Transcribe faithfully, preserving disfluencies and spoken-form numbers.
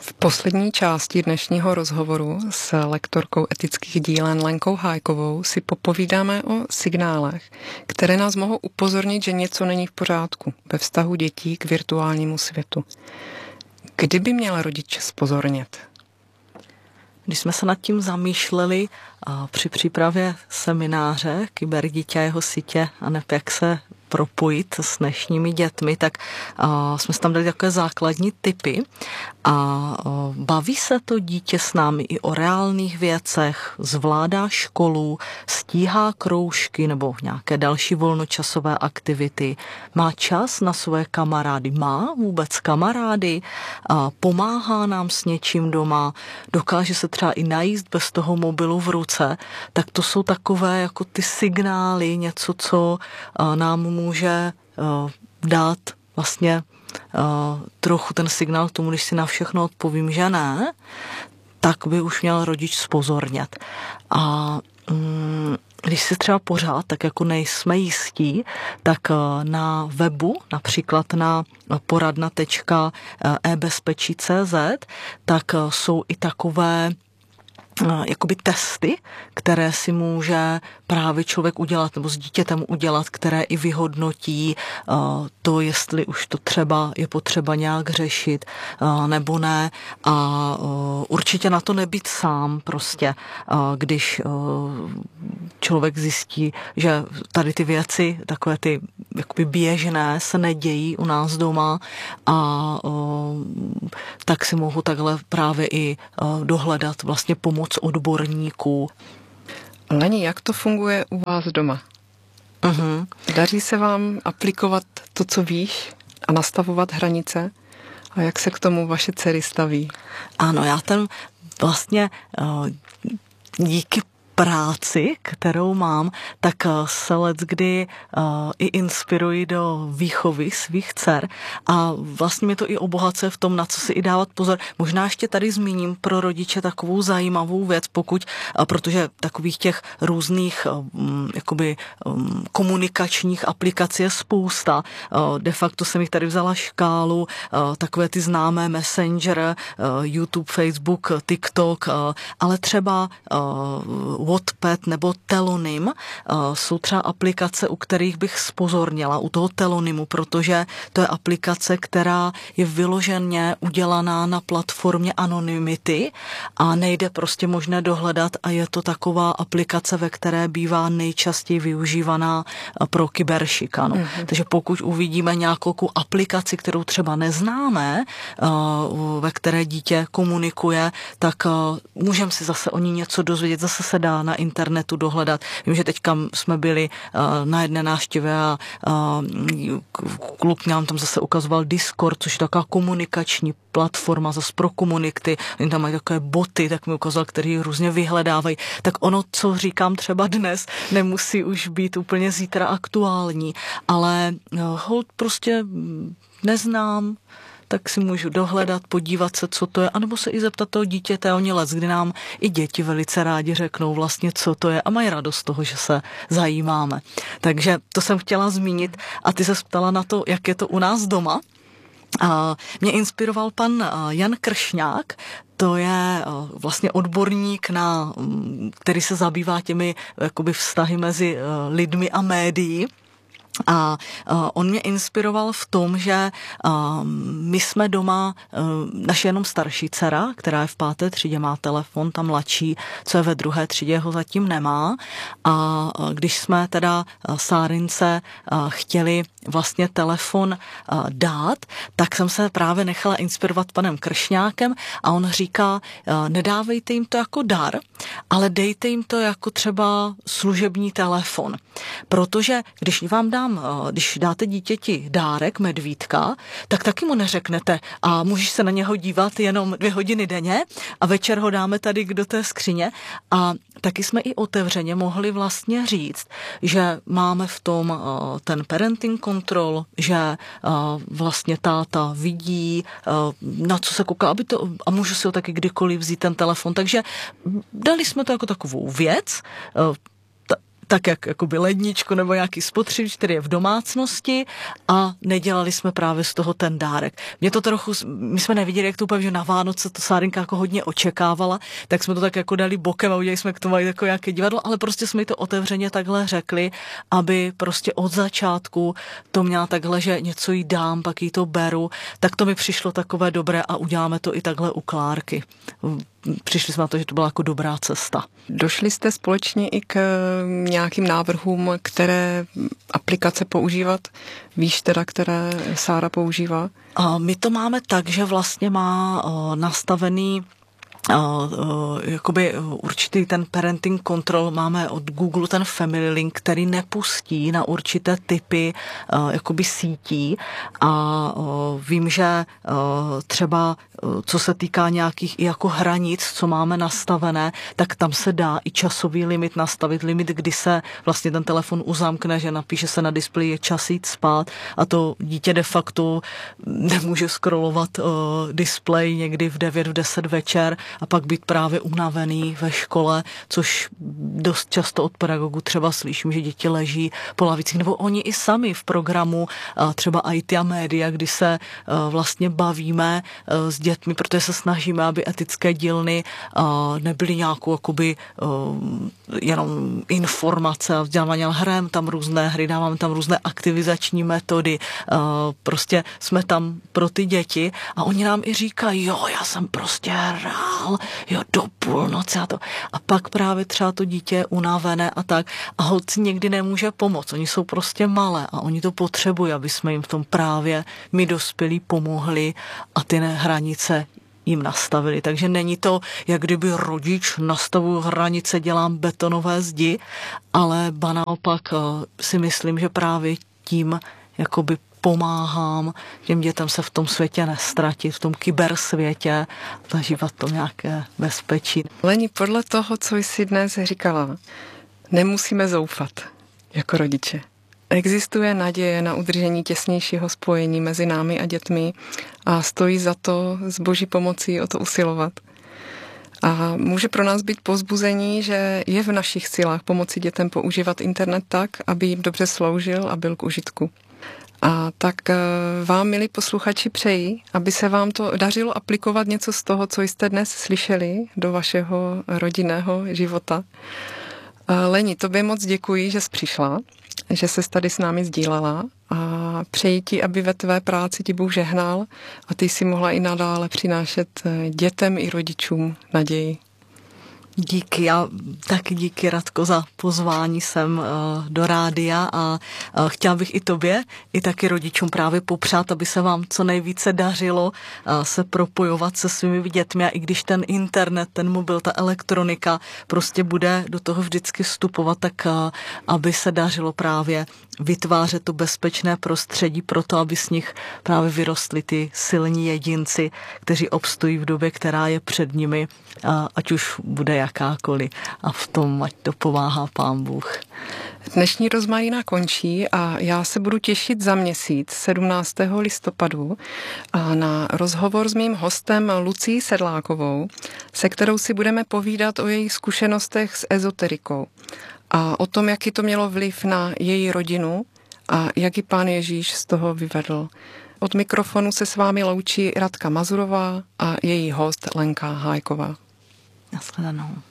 V poslední části dnešního rozhovoru s lektorkou etických dílen Lenkou Hájkovou si popovídáme o signálech, které nás mohou upozornit, že něco není v pořádku ve vztahu dětí k virtuálnímu světu. Kdy by měl rodič zpozornět? Když jsme se nad tím zamýšleli a při přípravě semináře Kyberdítě a jeho sítě a neb jak se propojit s dnešními dětmi, tak uh, jsme si tam dali takové základní tipy a uh, baví se to dítě s námi i o reálných věcech, zvládá školu, stíhá kroužky nebo nějaké další volnočasové aktivity, má čas na své kamarády, má vůbec kamarády, uh, pomáhá nám s něčím doma, dokáže se třeba i najíst bez toho mobilu v ruce, tak to jsou takové jako ty signály, něco, co uh, nám může uh, dát vlastně uh, trochu ten signál k tomu, když si na všechno odpovím, že ne, tak by už měl rodič zpozornět. A um, když si třeba pořád tak jako nejsme jistí, tak uh, na webu, například na poradna tečka e bezpečí tečka cé zet, tak uh, jsou i takové jakoby testy, které si může právě člověk udělat nebo s dítětem udělat, které i vyhodnotí uh, to, jestli už to třeba je potřeba nějak řešit uh, nebo ne a uh, určitě na to nebýt sám prostě, uh, když uh, člověk zjistí, že tady ty věci, takové ty jakoby běžné se nedějí u nás doma a uh, tak si mohu takhle právě i uh, dohledat vlastně pomoc odborníků. Leni, jak to funguje u vás doma? Uh-huh. Daří se vám aplikovat to, co víš a nastavovat hranice? A jak se k tomu vaše dcery staví? Ano, já ten vlastně uh, díky práci, kterou mám, tak se leckdy uh, i inspiruji do výchovy svých dcer a vlastně mě to i obohacuje v tom, na co si i dávat pozor. Možná ještě tady zmíním pro rodiče takovou zajímavou věc, pokud, uh, protože takových těch různých um, jakoby um, komunikačních aplikací je spousta. Uh, de facto jsem jich tady vzala škálu, uh, takové ty známé Messenger, uh, YouTube, Facebook, TikTok, uh, ale třeba uh, Wattpad nebo Telonym uh, jsou třeba aplikace, u kterých bych zpozorněla, u toho Telonymu, protože to je aplikace, která je vyloženě udělaná na platformě anonymity a nejde prostě možné dohledat a je to taková aplikace, ve které bývá nejčastěji využívaná pro kyberšikanu. Mm-hmm. Takže pokud uvidíme nějakou aplikaci, kterou třeba neznáme, uh, ve které dítě komunikuje, tak uh, můžeme si zase o ní něco dozvědět, zase se dá na internetu dohledat. Vím, že teďka jsme byli uh, na jedné návštěvě a uh, kluk nám tam zase ukazoval Discord, což je taková komunikační platforma zase pro komunity. Oni tam mají takové boty, tak mi ukázal, který různě vyhledávají. Tak ono, co říkám třeba dnes, nemusí už být úplně zítra aktuální, ale uh, hold prostě neznám, tak si můžu dohledat, podívat se, co to je, anebo se i zeptat toho dítěte, oni let, kdy nám i děti velice rádi řeknou vlastně, co to je a mají radost z toho, že se zajímáme. Takže to jsem chtěla zmínit a ty se ptala na to, jak je to u nás doma. A mě inspiroval pan Jan Kršňák, to je vlastně odborník, na, který se zabývá těmi jakoby vztahy mezi lidmi a médií. A uh, on mě inspiroval v tom, že uh, my jsme doma, uh, naše jenom starší dcera, která je v páté třídě, má telefon, ta mladší, co je ve druhé třídě, ho zatím nemá. A uh, když jsme teda uh, Sárince uh, chtěli vlastně telefon uh, dát, tak jsem se právě nechala inspirovat panem Kršňákem a on říká, uh, nedávejte jim to jako dar, ale dejte jim to jako třeba služební telefon. Protože když vám dám když dáte dítěti dárek, medvídka, tak taky mu neřeknete a můžeš se na něho dívat jenom dvě hodiny denně a večer ho dáme tady do té skříně a taky jsme i otevřeně mohli vlastně říct, že máme v tom uh, ten parenting control, že uh, vlastně táta vidí, uh, na co se kouká, aby to, a můžu si ho taky kdykoliv vzít ten telefon, takže dali jsme to jako takovou věc, uh, tak jak jakoby ledničko nebo nějaký spotřebič, který je v domácnosti a nedělali jsme právě z toho ten dárek. Mě to trochu, my jsme neviděli, jak to úplně, že na Vánoce to Sárinka jako hodně očekávala, tak jsme to tak jako dali bokem a udělali jsme k tomu jako nějaké divadlo, ale prostě jsme jí to otevřeně takhle řekli, aby prostě od začátku to měla takhle, že něco jí dám, pak jí to beru, tak to mi přišlo takové dobré a uděláme to i takhle u Klárky. Přišli jsme na to, že to byla jako dobrá cesta. Došli jste společně i k nějakým návrhům, které aplikace používat? Víš teda, které Sára používá? A my to máme tak, že vlastně má o, nastavený Uh, uh, jakoby určitý ten parenting control máme od Google, ten Family Link, který nepustí na určité typy uh, jakoby sítí a uh, vím, že uh, třeba uh, co se týká nějakých i jako hranic, co máme nastavené, tak tam se dá i časový limit nastavit, limit, kdy se vlastně ten telefon uzamkne, že napíše se na displeji je čas jít spát a to dítě de facto nemůže scrollovat uh, displej někdy v devět, v deset večer a pak být právě unavený ve škole, což dost často od pedagogů třeba slyším, že děti leží po lavicích, nebo oni i sami v programu třeba í té a média, kdy se vlastně bavíme s dětmi, protože se snažíme, aby etické dílny nebyly nějakou jakoby jenom informace a vzdělávání, ale hrajeme tam různé hry, dáváme tam různé aktivizační metody, prostě jsme tam pro ty děti a oni nám i říkají, jo, já jsem prostě hrál, jo, do půlnoci a to. A pak právě třeba to dítě je unavené a tak. A holci někdy nemůže pomoct. Oni jsou prostě malé a oni to potřebují, aby jsme jim v tom právě my dospělí pomohli a ty hranice jim nastavili. Takže není to, jak kdyby rodič nastavuju hranice, dělám betonové zdi, ale ba naopak si myslím, že právě tím jakoby pomáhám těm dětem se v tom světě nestratit, v tom kybersvětě, zažívat to nějaké bezpečí. Leni, podle toho, co jsi dnes říkala, nemusíme zoufat jako rodiče. Existuje naděje na udržení těsnějšího spojení mezi námi a dětmi a stojí za to s Boží pomocí o to usilovat. A může pro nás být povzbuzení, že je v našich silách pomoci dětem používat internet tak, aby jim dobře sloužil a byl k užitku. A tak vám, milí posluchači, přeji, aby se vám to dařilo aplikovat něco z toho, co jste dnes slyšeli do vašeho rodinného života. Leni, tobě moc děkuji, že jsi přišla, že ses tady s námi sdílela a přeji ti, aby ve tvé práci ti Bůh žehnal a ty si mohla i nadále přinášet dětem i rodičům naději. Díky, já taky díky, Radko, za pozvání sem do rádia a chtěla bych i tobě, i taky rodičům právě popřát, aby se vám co nejvíce dařilo se propojovat se svými dětmi a i když ten internet, ten mobil, ta elektronika prostě bude do toho vždycky vstupovat, tak aby se dařilo právě vytvářet to bezpečné prostředí pro to, aby z nich právě vyrostli ty silní jedinci, kteří obstojí v době, která je před nimi, ať už bude jakákoliv. A v tom ať to pomáhá Pán Bůh. Dnešní Rozmarína končí a já se budu těšit za měsíc, sedmnáctého listopadu, na rozhovor s mým hostem Lucí Sedlákovou, se kterou si budeme povídat o jejich zkušenostech s ezoterikou a o tom, jaký to mělo vliv na její rodinu a jak ji Pán Ježíš z toho vyvedl. Od mikrofonu se s vámi loučí Radka Mazurová a její host Lenka Hájková. Naschledanou.